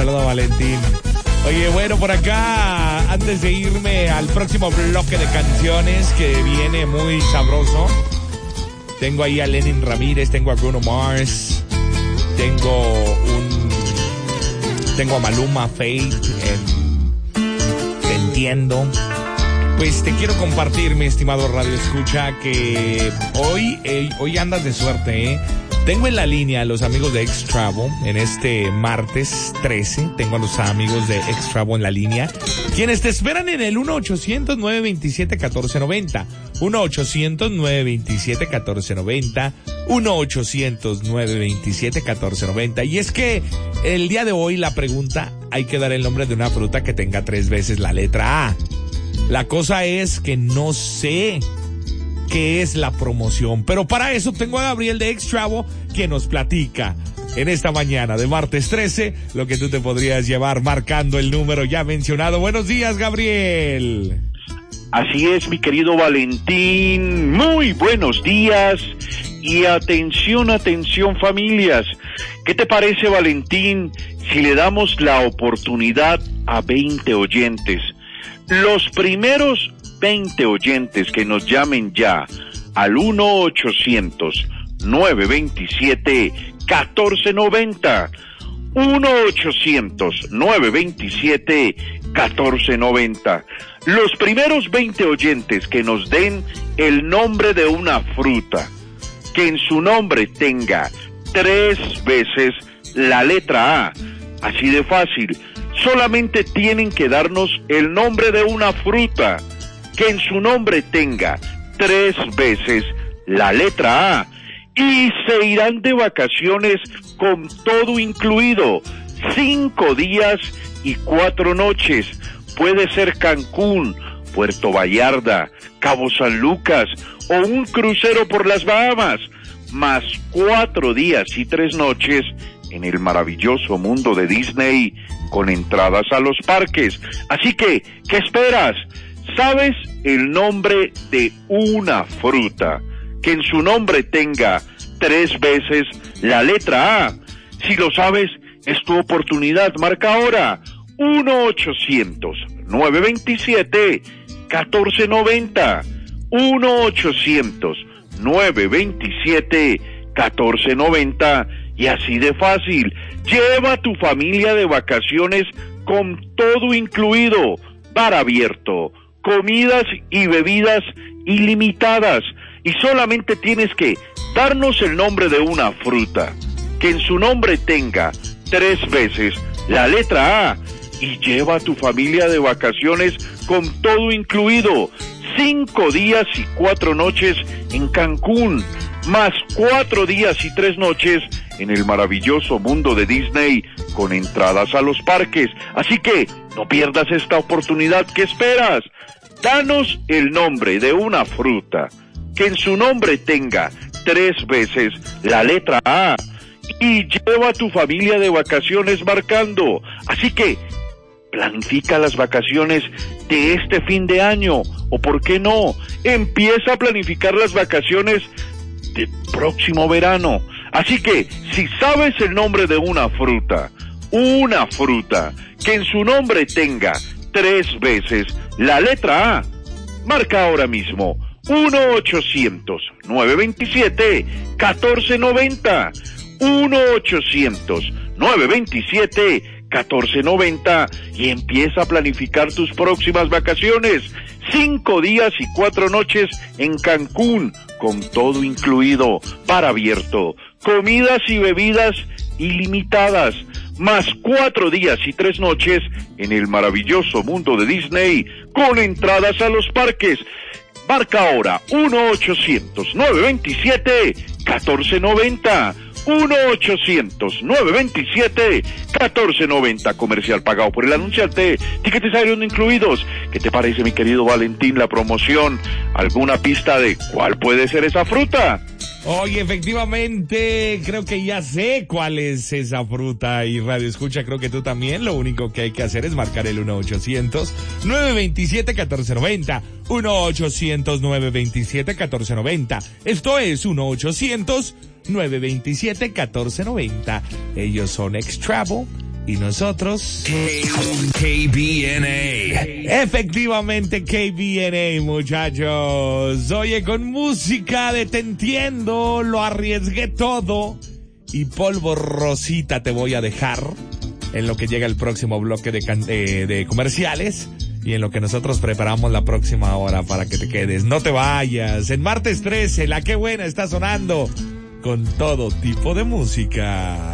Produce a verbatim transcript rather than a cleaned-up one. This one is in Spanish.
saluda Valentín. Oye, bueno, por acá, antes de irme al próximo bloque de canciones que viene muy sabroso, tengo ahí a Lenin Ramírez, tengo a Bruno Mars, tengo un... Tengo a Maluma, Faith, eh, Te Entiendo. Pues te quiero compartir, mi estimado Radio Escucha, que hoy, eh, hoy andas de suerte, ¿eh? Tengo en la línea a los amigos de X-Travel en este martes trece. Tengo a los amigos de X-Travel en la línea, quienes te esperan en el uno ochocientos, nueve veintisiete, catorce noventa. uno ochocientos, nueve veintisiete, catorce noventa. uno ochocientos, nueve veintisiete, catorce noventa. Y es que el día de hoy la pregunta, hay que dar el nombre de una fruta que tenga tres veces la letra A. La cosa es que no sé qué es la promoción, pero para eso tengo a Gabriel de X-Travel que nos platica en esta mañana de martes trece lo que tú te podrías llevar marcando el número ya mencionado. Buenos días, Gabriel. Así es, mi querido Valentín, muy buenos días y atención, atención familias. ¿Qué te parece, Valentín, si le damos la oportunidad a veinte oyentes? Los primeros veinte oyentes que nos llamen ya al uno ochocientos, nueve veintisiete, catorce noventa. uno ochocientos, nueve veintisiete, catorce noventa. Los primeros veinte oyentes que nos den el nombre de una fruta, que en su nombre tenga tres veces la letra A, así de fácil, solamente tienen que darnos el nombre de una fruta, que en su nombre tenga tres veces la letra A, y se irán de vacaciones con todo incluido, cinco días y cuatro noches. Puede ser Cancún, Puerto Vallarta, Cabo San Lucas o un crucero por las Bahamas, más cuatro días y tres noches en el maravilloso mundo de Disney con entradas a los parques. Así que, ¿qué esperas? ¿Sabes el nombre de una fruta que en su nombre tenga tres veces la letra A? Si lo sabes, es tu oportunidad. Marca ahora uno ochocientos, nueve veintisiete, catorce noventa. uno ochocientos, nueve veintisiete, catorce noventa. Y así de fácil, lleva a tu familia de vacaciones con todo incluido, bar abierto, comidas y bebidas ilimitadas, y solamente tienes que darnos el nombre de una fruta, que en su nombre tenga tres veces la letra A, y lleva a tu familia de vacaciones con todo incluido, cinco días y cuatro noches en Cancún, más cuatro días y tres noches en el maravilloso mundo de Disney con entradas a los parques. Así que no pierdas esta oportunidad. ¿Qué esperas? Danos el nombre de una fruta que en su nombre tenga tres veces la letra A y lleva a tu familia de vacaciones marcando. Así que planifica las vacaciones de este fin de año, o por qué no, empieza a planificar las vacaciones del próximo verano. Así que, si sabes el nombre de una fruta, una fruta que en su nombre tenga tres veces la letra A, marca ahora mismo uno ochocientos, nueve veintisiete, catorce noventa. uno ochocientos, nueve veintisiete, catorce noventa y empieza a planificar tus próximas vacaciones. Cinco días y cuatro noches en Cancún, con todo incluido, bar abierto, comidas y bebidas ilimitadas, más cuatro días y tres noches en el maravilloso mundo de Disney, con entradas a los parques. Marca ahora uno ochocientos, nueve veintisiete, catorce noventa. uno ochocientos, nueve veintisiete, catorce noventa. Comercial pagado por el anunciante. Tiquetes aéreos no incluidos. ¿Qué te parece, mi querido Valentín, la promoción? ¿Alguna pista de cuál puede ser esa fruta? Oye, efectivamente, creo que ya sé cuál es esa fruta. Y Radio Escucha, creo que tú también. Lo único que hay que hacer es marcar el uno ochocientos, nueve veintisiete, catorce noventa. uno ochocientos, nueve veintisiete, catorce noventa. Esto es uno ochocientos, nueve veintisiete, catorce noventa. Ellos son X-Travel Y nosotros... K B N A. Efectivamente, K B N A, muchachos. Oye, con música de Te Entiendo, Lo Arriesgué Todo y Polvo Rosita te voy a dejar en lo que llega el próximo bloque de, can- eh, de comerciales y en lo que nosotros preparamos la próxima hora para que te quedes. No te vayas. En martes trece, La Qué Buena está sonando con todo tipo de música.